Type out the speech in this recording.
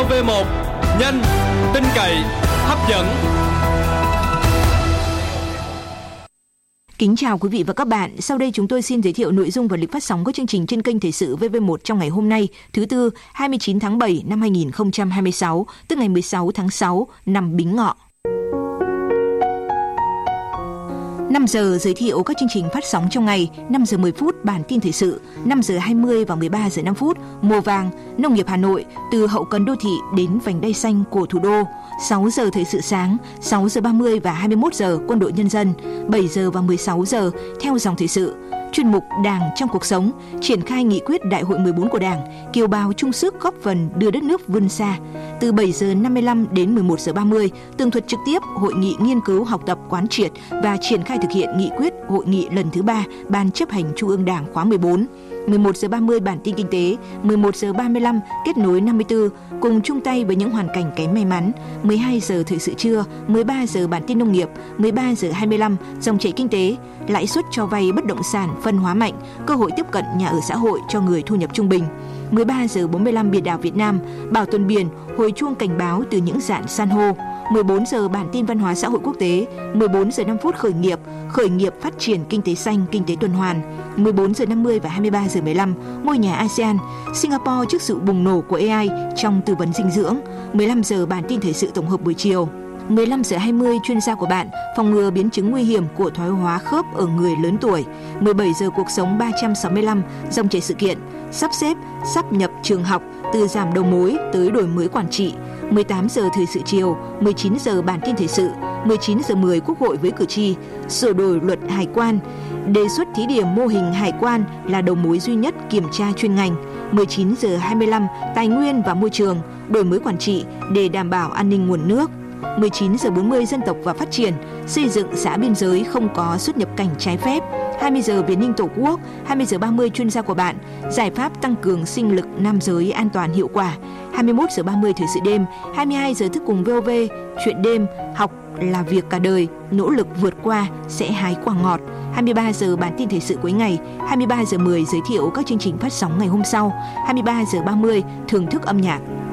VV1, nhanh, tin cậy, hấp dẫn. Kính chào quý vị và các bạn. Sau đây chúng tôi xin giới thiệu nội dung và lịch phát sóng của chương trình trên kênh Thời sự VV1 trong ngày hôm nay, thứ Tư, 29 tháng 7 năm 2026, tức ngày 16 tháng 6 năm Bính Ngọ. 5 giờ giới thiệu các chương trình phát sóng trong ngày, 5 giờ 10 phút bản tin thời sự, 5 giờ 20 và 13 giờ 5 phút mùa vàng, nông nghiệp Hà Nội, từ hậu cần đô thị đến vành đai xanh của thủ đô, 6 giờ thời sự sáng, 6 giờ 30 và 21 giờ quân đội nhân dân, 7 giờ và 16 giờ theo dòng thời sự. Chuyên mục Đảng trong cuộc sống, triển khai nghị quyết Đại hội 14 của Đảng, kiều bào chung sức góp phần đưa đất nước vươn xa. Từ 7 giờ 55 đến 11 giờ 30, tường thuật trực tiếp hội nghị nghiên cứu học tập quán triệt và triển khai thực hiện nghị quyết hội nghị lần thứ 3 Ban chấp hành Trung ương Đảng khóa 14. 11 giờ 30 bản tin kinh tế, 11 giờ 35 kết nối 54 cùng chung tay với những hoàn cảnh kém may mắn, 12 giờ thời sự trưa, 13 giờ bản tin nông nghiệp, 13 giờ 25 dòng chảy kinh tế, lãi suất cho vay bất động sản phân hóa mạnh, cơ hội tiếp cận nhà ở xã hội cho người thu nhập trung bình. 13 giờ 45 biển đảo Việt Nam, bảo tồn biển, hồi chuông cảnh báo từ những rạn san hô. 14 giờ bản tin văn hóa xã hội quốc tế, 14 giờ 5 phút khởi nghiệp phát triển kinh tế xanh, kinh tế tuần hoàn. 14 giờ 50 và 23 giờ 15, ngôi nhà ASEAN, Singapore trước sự bùng nổ của AI trong tư vấn dinh dưỡng. 15 giờ bản tin thời sự tổng hợp buổi chiều. 15 giờ 20 chuyên gia của bạn, phòng ngừa biến chứng nguy hiểm của thoái hóa khớp ở người lớn tuổi. 17 giờ cuộc sống 365, dòng chảy sự kiện, sắp xếp, sáp nhập trường học từ giảm đầu mối tới đổi mới quản trị. 18 giờ thời sự chiều, 19 giờ bản tin thời sự, 19 giờ 10 Quốc hội với cử tri, sửa đổi luật hải quan, đề xuất thí điểm mô hình hải quan là đầu mối duy nhất kiểm tra chuyên ngành. 19 giờ 25 tài nguyên và môi trường, đổi mới quản trị để đảm bảo an ninh nguồn nước. 19 giờ 40 dân tộc và phát triển, xây dựng xã biên giới không có xuất nhập cảnh trái phép. 20 giờ Việt Ninh Tổ quốc, 20 giờ 30 chuyên gia của bạn, giải pháp tăng cường sinh lực nam giới an toàn hiệu quả. 21 giờ 30 thời sự đêm, 22 giờ thức cùng VOV, chuyện đêm, học là việc cả đời, nỗ lực vượt qua sẽ hái quả ngọt. 23 giờ bản tin thời sự cuối ngày, 23 giờ 10 giới thiệu các chương trình phát sóng ngày hôm sau, 23 giờ 30 thưởng thức âm nhạc.